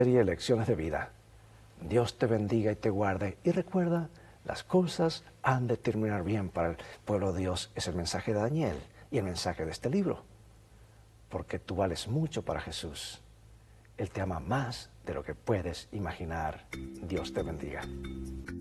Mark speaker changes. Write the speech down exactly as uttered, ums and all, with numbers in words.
Speaker 1: Serie Lecciones de Vida. Dios te bendiga y te guarde. Y recuerda, las cosas han de terminar bien para el pueblo de Dios. Es el mensaje de Daniel y el mensaje de este libro. Porque tú vales mucho para Jesús. Él te ama más de lo que puedes imaginar. Dios te bendiga.